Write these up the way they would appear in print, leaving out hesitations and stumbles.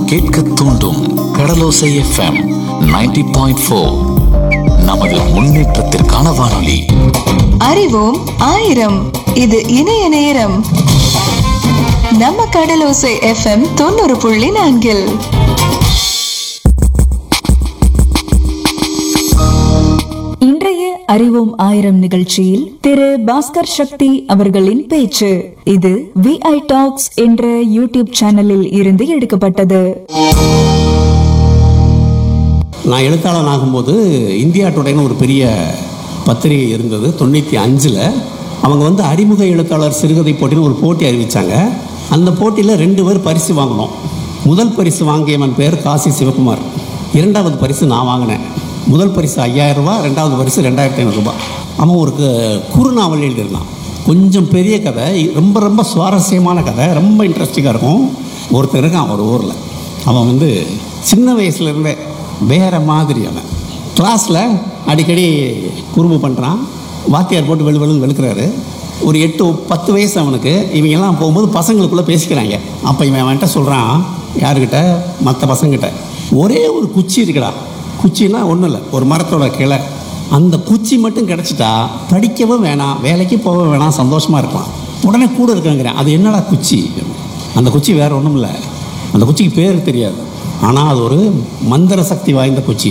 கேட்க தூண்டும் கடலோசை எஃப்எம் 90.4. நமது முன்னேற்றத்திற்கான வானொலி. அறிவோம் ஆயிரம். இது இணைய நேரம். நம்ம கடலோசை எஃப்எம் 90.4. இன்றைய அறிவோம் ஆயிரம் நிகழ்ச்சியில் திரு பாஸ்கர் சக்தி அவர்களின் பேச்சு. இது VI டாக்ஸ் என்ற யூடியூப் சேனலில் இருந்து எடுக்கப்பட்டது. நான் எழுத்தாளன் ஆகும்போது இந்தியா டுடேன்னு ஒரு பெரிய பத்திரிகை இருந்தது. 95ல் அவங்க அறிமுக எழுத்தாளர் சிறுகதை போட்டின்னு ஒரு போட்டி அறிவித்தாங்க. அந்த போட்டியில் 2 பேர் பரிசு வாங்கினோம். முதல் பரிசு வாங்கியவன் பேர் காசி சிவகுமார். 2வது பரிசு நான் வாங்கினேன். முதல் பரிசு 5000 ரூபா, 2வது பரிசு 2500 ரூபாய். அவன் ஒரு குறுநாவல் எழுதியிருந்தான். கொஞ்சம் பெரிய கதை, ரொம்ப ரொம்ப சுவாரஸ்யமான கதை, ரொம்ப இன்ட்ரெஸ்டிங்காக இருக்கும். ஒருத்தர் இருக்கான் ஒரு ஊரில். அவன் சின்ன வயசுலேருந்தே வேறு மாதிரி. அவன் கிளாஸில் அடிக்கடி குறும்பு பண்ணுறான். வாத்தியார் போட்டு வெளுன்னு வெளுக்கிறாரு. ஒரு 8-10 வயசு அவனுக்கு. இவங்கெல்லாம் போகும்போது பசங்களுக்குள்ளே பேசிக்கிறாங்க. அப்போ இவன் அவன்கிட்ட சொல்கிறான், யாருக்கிட்ட, மற்ற பசங்கிட்ட, ஒரே ஒரு குச்சி இருக்குடா. குச்சின்னா ஒன்றும் இல்லை, ஒரு மரத்தோட கிளை. அந்த குச்சி மட்டும் கிடச்சிட்டா படிக்கவும் வேணாம், வேலைக்கு போக வேணாம், சந்தோஷமாக இருக்கலாம். உடனே கூட இருக்காங்கிறேன், அது என்னடா குச்சி? அந்த குச்சி வேறு ஒன்றும் இல்லை. அந்த குச்சிக்கு பேர் தெரியாது, ஆனால் அது ஒரு மந்திர சக்தி வாய்ந்த குச்சி.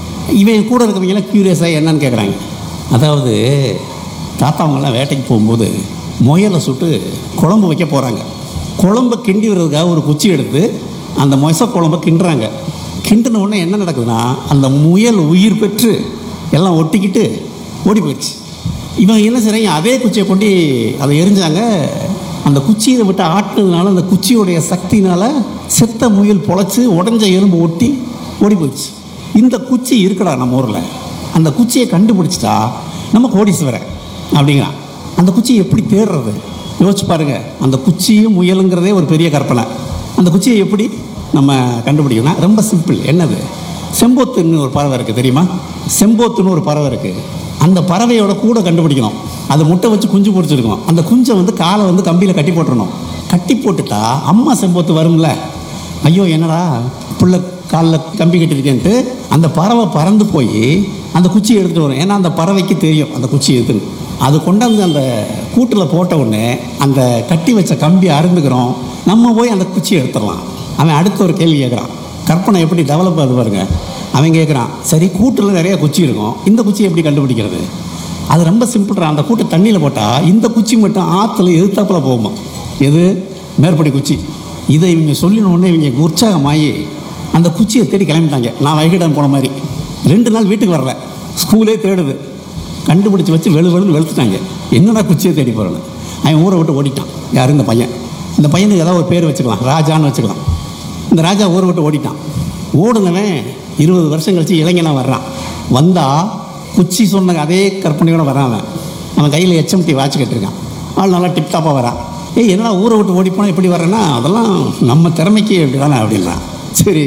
இவன் கூட இருக்கவங்களாம் க்யூரியஸாக என்னன்னு கேட்குறாங்க. அதாவது தாத்தாவங்கெல்லாம் வேட்டைக்கு போகும்போது முயலை சுட்டு குழம்பு வைக்க போகிறாங்க. குழம்பை கிண்டி விடுறதுக்காக ஒரு குச்சி எடுத்து அந்த மொச குழம்பை கிண்டுறாங்க. கிண்டின உடனே என்ன நடக்குதுன்னா, அந்த முயல் உயிர் பெற்று எல்லாம் ஒட்டிக்கிட்டு ஓடி போயிடுச்சு. இவன் என்ன செய்கிறாங்க, அதே குச்சியை கொண்டு அதை எரிஞ்சாங்க. அந்த குச்சியை விட்டு ஆட்டினதுனால, அந்த குச்சியோடைய சக்தினால் செத்த முயல் பொழைச்சி உடஞ்ச எலும்பு ஒட்டி ஓடி போயிடுச்சு. இந்த குச்சி இருக்கடா நம்ம ஊரில், அந்த குச்சியை கண்டுபிடிச்சிட்டா நம்ம கோடீஸ்வரன் அப்படிங்கிறான். அந்த குச்சியை எப்படி தேடுறது யோசிச்சு பாருங்கள். அந்த குச்சியும் முயலுங்கிறதே ஒரு பெரிய கற்பனை. அந்த குச்சியை எப்படி நம்ம கண்டுபிடிக்கணும்? ரொம்ப சிம்பிள். என்னது? செம்போத்துன்னு ஒரு பறவை இருக்குது, தெரியுமா? செம்போத்துன்னு ஒரு பறவை இருக்குது. அந்த பறவையோட கூட கண்டுபிடிக்கணும். அது முட்டை வச்சு குஞ்சு பொறிச்சிருக்கணும். அந்த குஞ்சை காலை கம்பியில் கட்டி போட்டுடணும். கட்டி போட்டுட்டா அம்மா செம்போத்து வரும்ல. ஐயோ என்னடா புள்ள காலில் கம்பி கட்டியிருக்கேன்ட்டு அந்த பறவை பறந்து போய் அந்த குச்சியை எடுத்துகிட்டு வரும். ஏன்னா அந்த பறவைக்கு தெரியும் அந்த குச்சி எதுன்னு. அது கொண்டாந்து அந்த கூட்டில் போட்ட உடனே அந்த கட்டி வச்ச கம்பி அருந்துக்கிறோம். நம்ம போய் அந்த குச்சியை எடுத்துடலாம். அவன் அடுத்த ஒரு கேள்வி கேட்குறான். கற்பனை எப்படி டெவலப் ஆகுது பாருங்க. அவன் கேட்குறான், சரி கூட்டில் நிறைய குச்சி இருக்கும், இந்த குச்சியை எப்படி கண்டுபிடிக்கிறது? அது ரொம்ப சிம்பிள்ரா. அந்த கூட்டை தண்ணியில் போட்டால் இந்த குச்சி மட்டும் ஆற்றுல எதிர்த்தாப்பில் போகுமா. எது? மேற்படி குச்சி. இதை இவங்க சொல்லினோடனே இவங்க உற்சாகமாகி அந்த குச்சியை தேடி கிளம்பிட்டாங்க. நான் வைகிடம் போன மாதிரி 2 நாள் வீட்டுக்கு வரல. ஸ்கூலே தேடுது. கண்டுபிடிச்சி வச்சு வெளுன்னு வெளுத்துட்டாங்க. என்னடா குச்சியை தேடி போகிறேன்னு. அவன் ஊரை விட்டு ஓடிட்டான். யார்? இந்த பையன். இந்த பையனுக்கு ஏதாவது ஒரு பேர் வச்சுக்கலாம், ராஜான்னு வச்சுக்கலாம். இந்த ராஜா ஊரை விட்டு ஓடிட்டான். ஓடுனவன் 20 வருஷம் கழிச்சு இளைஞனாக வர்றான். வந்தால் குச்சி சொன்ன அதே கற்பனையோட வரான். அவன் கையில் HMT வாட்ச் கட்டிருக்கான். ஆள் நல்லா டிப்டாப்பாக வரான். என்னடா ஊரை விட்டு ஓடி போனால் எப்படி வரேன்னா, அதெல்லாம் நம்ம திறமைக்கு எப்படி தானே அப்படின்றான். சரி,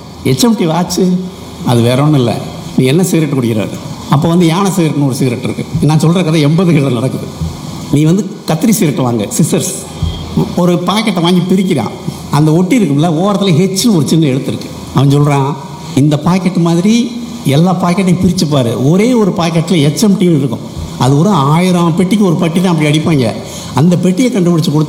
HMT வாட்ச்சு அது வேற ஒன்றும் இல்லை, நீ என்ன சிகரெட் குடிக்கிறாரு? அப்போ யானை சிகரெட்னு ஒரு சிகரெட் இருக்குது. நான் சொல்கிற கதை 80களில் நடக்குது. நீ கத்திரி சிகரெட் வாங்க, சிசர்ஸ். ஒரு பாக்கெட்டை வாங்கி பிரிக்கிறான். அந்த ஒட்டி இருக்குல்ல, ஓரத்தில் ஹெச்னு ஒரு சின்ன எழுத்து இருக்குது. அவன் சொல்கிறான், இந்த பாக்கெட்டு மாதிரி எல்லா பாக்கெட்டையும் பிரித்து பாரு, ஒரே ஒரு பாக்கெட்டில் HMTன்னு இருக்கும். அது ஒரு 1000 பெட்டிக்கு ஒரு பட்டி தான் அப்படி அடிப்பாங்க. அந்த பெட்டியை கண்டுபிடிச்சி கொடுத்தா